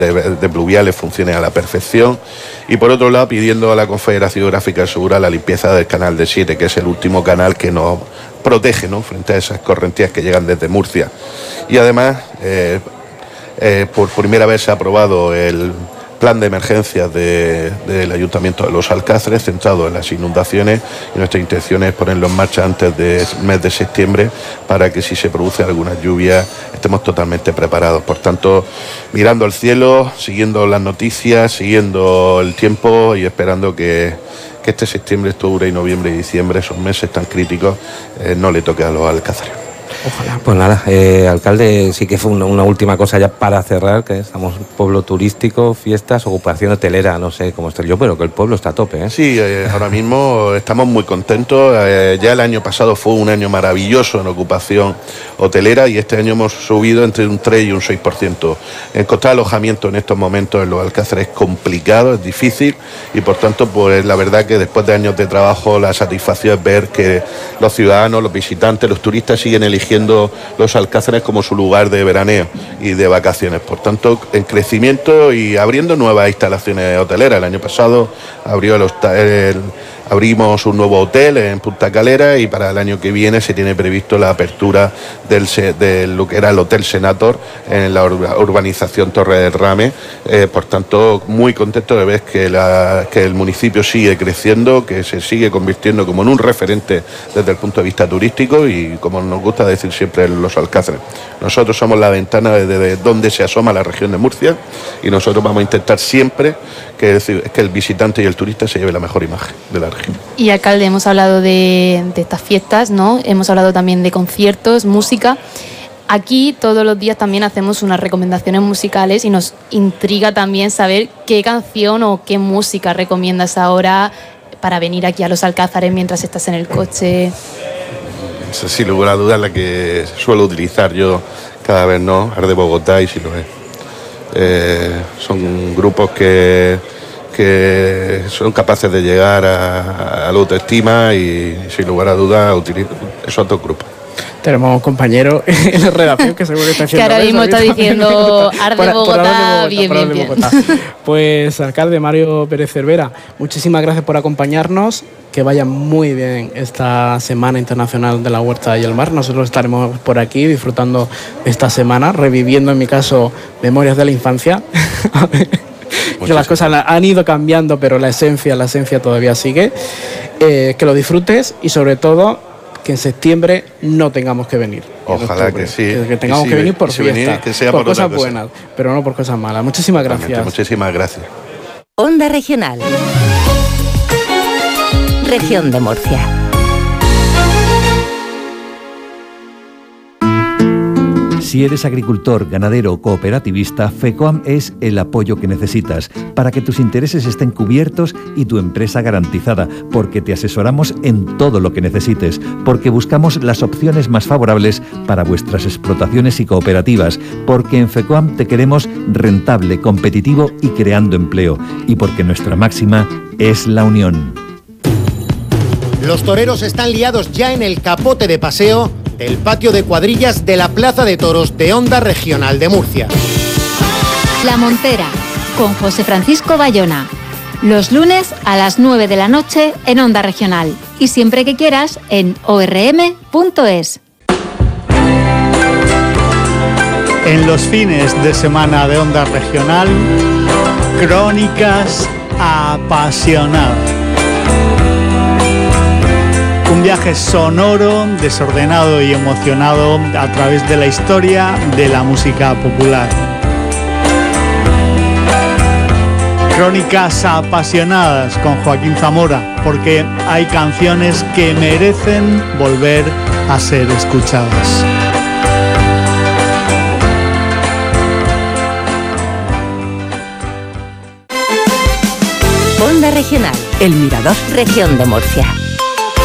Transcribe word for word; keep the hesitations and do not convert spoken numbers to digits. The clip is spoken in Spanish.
de, de pluviales funcione a la perfección, y por otro lado pidiendo a la Confederación Hidrográfica del Segura la limpieza del canal de Siete, que es el último canal que nos protege, ¿no?, frente a esas correntías que llegan desde Murcia. Y además eh, eh, por primera vez se ha aprobado el plan de emergencias de, del Ayuntamiento de Los Alcázares, centrado en las inundaciones, y nuestra intención es ponerlo en marcha antes del mes de septiembre para que si se produce alguna lluvia estemos totalmente preparados. Por tanto, mirando al cielo, siguiendo las noticias, siguiendo el tiempo y esperando que, que este septiembre, octubre y noviembre y diciembre, esos meses tan críticos, eh, no le toque a los alcázares. Ojalá. Pues nada, eh, alcalde, sí que fue una, una última cosa ya para cerrar, que estamos pueblo turístico, fiestas, ocupación hotelera, no sé cómo estoy yo, pero que el pueblo está a tope, ¿eh? Sí, eh, ahora mismo estamos muy contentos. Eh, ya el año pasado fue un año maravilloso en ocupación hotelera, y este año hemos subido entre un tres y un seis por ciento. Encontrar alojamiento en estos momentos en los Alcázares es complicado, es difícil, y por tanto, pues la verdad que después de años de trabajo, la satisfacción es ver que los ciudadanos, los visitantes, los turistas siguen eligiendo los Alcázares como su lugar de veraneo y de vacaciones. Por tanto, en crecimiento y abriendo nuevas instalaciones hoteleras. El año pasado abrió el, el, abrimos un nuevo hotel en Punta Calera, y para el año que viene se tiene previsto la apertura del, de lo que era el Hotel Senator en la urbanización Torre del Rame. Eh, por tanto, muy contento de ver que, la, que el municipio sigue creciendo, que se sigue convirtiendo como en un referente desde el punto de vista turístico, y como nos gusta decir siempre los Alcázares, nosotros somos la ventana desde de donde se asoma la región de Murcia, y nosotros vamos a intentar siempre que, que el visitante y el turista se lleve la mejor imagen de la región. Y alcalde, hemos hablado de, de estas fiestas, ¿no? Hemos hablado también de conciertos, música. Aquí todos los días también hacemos unas recomendaciones musicales, y nos intriga también saber qué canción o qué música recomiendas ahora para venir aquí a Los Alcázares mientras estás en el coche. Sin lugar a dudas la que suelo utilizar yo cada vez, ¿no? Arde Bogotá, y si lo es. Eh, son grupos que, que son capaces de llegar a, a la autoestima, y sin lugar a dudas utilizo esos dos grupos. Tenemos compañeros en la redacción que seguro que está haciendo. Que ahora mismo está diciendo Arde Bogotá, Bogotá, bien, bien, bien. Pues alcalde Mario Pérez Cervera, muchísimas gracias por acompañarnos. Que vaya muy bien esta Semana Internacional de la Huerta y el Mar. Nosotros estaremos por aquí disfrutando esta semana, reviviendo en mi caso memorias de la infancia. Que las cosas han ido cambiando, pero la esencia, la esencia todavía sigue. Eh, que lo disfrutes, y sobre todo que en septiembre no tengamos que venir. Ojalá octubre, que sí. Que, que tengamos que, sí, que venir por fiesta, venir, que sea por, por cosas cosa. buenas, pero no por cosas malas. Muchísimas gracias. Realmente, muchísimas gracias. Onda Regional. Región de Murcia. Si eres agricultor, ganadero o cooperativista, FECOAM es el apoyo que necesitas para que tus intereses estén cubiertos y tu empresa garantizada, porque te asesoramos en todo lo que necesites, porque buscamos las opciones más favorables para vuestras explotaciones y cooperativas, porque en FECOAM te queremos rentable, competitivo y creando empleo, y porque nuestra máxima es la unión. Los toreros están liados ya en el capote de paseo del patio de cuadrillas de la Plaza de Toros de Onda Regional de Murcia. La Montera, con José Francisco Bayona. Los lunes a las nueve de la noche en Onda Regional. Y siempre que quieras en o erre eme punto es. En los fines de semana de Onda Regional, Crónicas Apasionadas. Un viaje sonoro, desordenado y emocionado a través de la historia de la música popular. Crónicas Apasionadas con Joaquín Zamora, porque hay canciones que merecen volver a ser escuchadas. Onda Regional, El Mirador, Región de Murcia.